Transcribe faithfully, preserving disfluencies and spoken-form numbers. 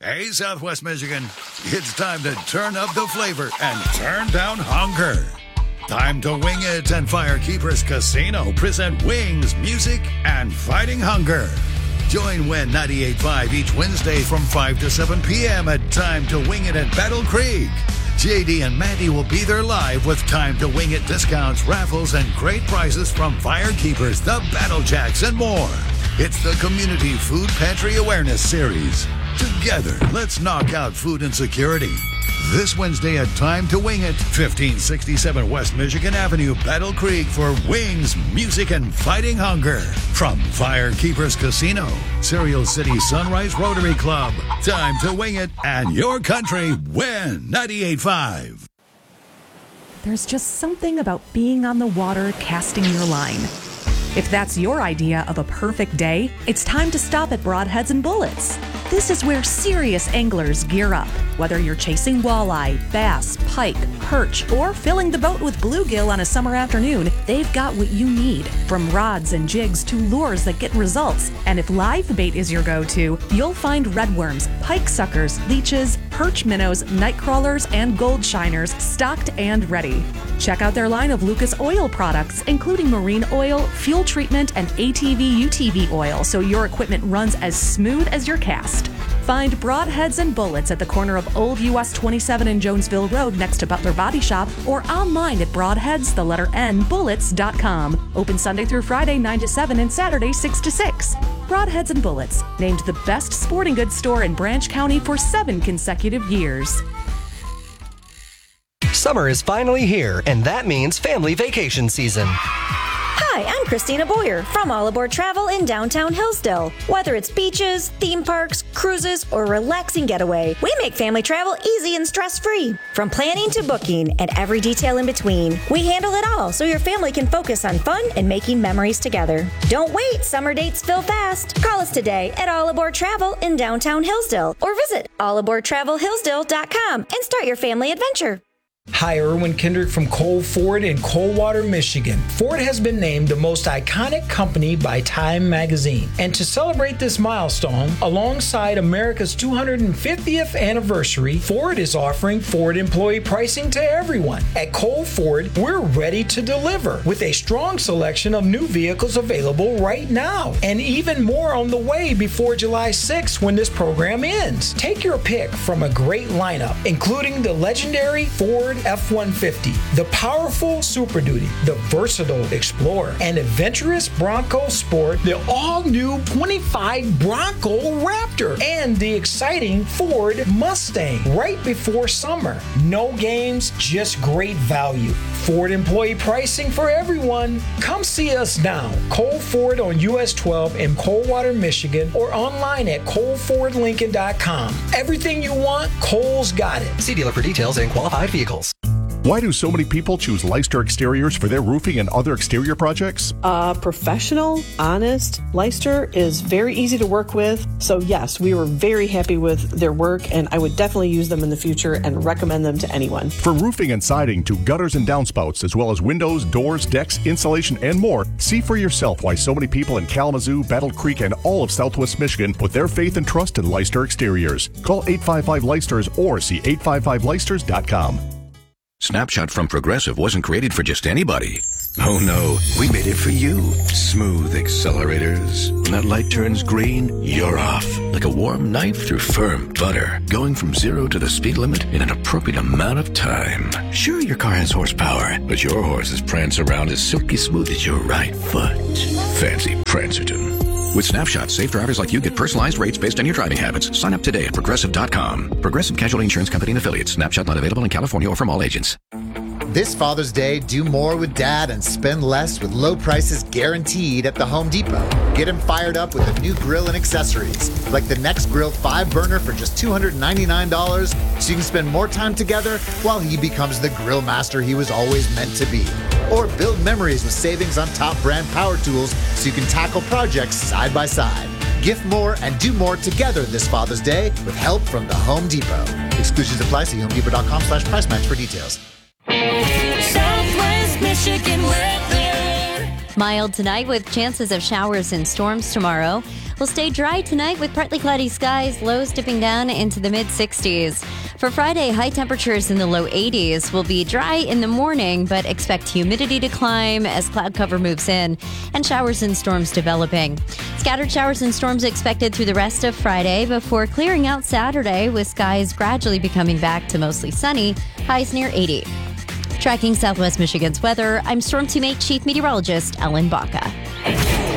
Hey, Southwest Michigan, it's time to turn up the flavor and turn down hunger. Time to Wing It and Firekeepers Casino present wings, music, and fighting hunger. Join Win ninety-eight point five each Wednesday from five to seven p.m. at Time to Wing It at Battle Creek. J D and Mandy will be there live with Time to Wing It discounts, raffles, and great prizes from Firekeepers, the Battle Jacks, and more. It's the Community Food Pantry Awareness Series. Together, let's knock out food insecurity. This Wednesday at Time to Wing It, fifteen sixty-seven West Michigan Avenue, Battle Creek, for wings, music, and fighting hunger. From Firekeepers Casino, Cereal City Sunrise Rotary Club, Time to Wing It, and your country, Win ninety-eight point five. There's just something about being on the water casting your line. If that's your idea of a perfect day, it's time to stop at Broadheads and Bullets. This is where serious anglers gear up. Whether you're chasing walleye, bass, pike, perch, or filling the boat with bluegill on a summer afternoon, they've got what you need. From rods and jigs to lures that get results. And if live bait is your go-to, you'll find redworms, pike suckers, leeches, perch minnows, night crawlers, and gold shiners stocked and ready. Check out their line of Lucas Oil products, including marine oil, fuel treatment, and A T V U T V oil, so your equipment runs as smooth as your cast. Find Broadheads and Bullets at the corner of Old U S twenty-seven and Jonesville Road next to Butler Body Shop, or online at broadheads, the letter N, bullets dot com. Open Sunday through Friday, nine to seven, and Saturday, six to six. Broadheads and Bullets, named the best sporting goods store in Branch County for seven consecutive years. Summer is finally here, and that means family vacation season. Hi, I'm Christina Boyer from All Aboard Travel in downtown Hillsdale. Whether it's beaches, theme parks, cruises, or relaxing getaway, we make family travel easy and stress-free. From planning to booking and every detail in between, we handle it all so your family can focus on fun and making memories together. Don't wait, summer dates fill fast. Call us today at All Aboard Travel in downtown Hillsdale or visit all aboard travel hillsdale dot com and start your family adventure. Hi, Erwin Kendrick from Cole Ford in Coldwater, Michigan. Ford has been named the most iconic company by Time magazine. And to celebrate this milestone, alongside America's two hundred fiftieth anniversary, Ford is offering Ford employee pricing to everyone. At Cole Ford, we're ready to deliver with a strong selection of new vehicles available right now, and even more on the way before July sixth when this program ends. Take your pick from a great lineup, including the legendary Ford F one fifty, the powerful Super Duty, the versatile Explorer, and adventurous Bronco Sport, the all-new twenty-five Bronco Raptor, and the exciting Ford Mustang right before summer. No games, just great value. Ford employee pricing for everyone. Come see us now. Cole Ford on U S twelve in Coldwater, Michigan, or online at cole ford lincoln dot com. Everything you want, Cole's got it. See dealer for details and qualified vehicles. Why do so many people choose Leicester Exteriors for their roofing and other exterior projects? Uh, professional, honest. Leicester is very easy to work with. So yes, we were very happy with their work, and I would definitely use them in the future and recommend them to anyone. From roofing and siding to gutters and downspouts, as well as windows, doors, decks, insulation, and more, see for yourself why so many people in Kalamazoo, Battle Creek, and all of Southwest Michigan put their faith and trust in Leicester Exteriors. Call eight five five Leicesters or see eight five five leicesters dot com. Snapshot from Progressive wasn't created for just anybody. Oh no, we made it for you. Smooth accelerators. When that light turns green, you're off. Like a warm knife through firm butter. Going from zero to the speed limit in an appropriate amount of time. Sure, your car has horsepower, but your horses prance around as silky smooth as your right foot. Fancy Prancerton. With Snapshot, safe drivers like you get personalized rates based on your driving habits. Sign up today at progressive dot com. Progressive Casualty Insurance Company and Affiliates. Snapshot not available in California or from all agents. This Father's Day, do more with Dad and spend less with low prices guaranteed at the Home Depot. Get him fired up with a new grill and accessories, like the Next Grill five burner for just two hundred ninety-nine dollars, so you can spend more time together while he becomes the grill master he was always meant to be. Or build memories with savings on top brand power tools so you can tackle projects side by side. Gift more and do more together this Father's Day with help from the Home Depot. Exclusions apply. See home depot dot com slash price match for details. Southwest Michigan weather. Mild tonight with chances of showers and storms tomorrow. will stay dry tonight with partly cloudy skies, lows dipping down into the mid sixties. For Friday, high temperatures in the low eighties. Will be dry in the morning, but expect humidity to climb as cloud cover moves in and showers and storms developing. Scattered showers and storms expected through the rest of Friday before clearing out Saturday with skies gradually becoming back to mostly sunny, highs near eighty. Tracking Southwest Michigan's weather, I'm Storm Team eight Chief Meteorologist Ellen Baca.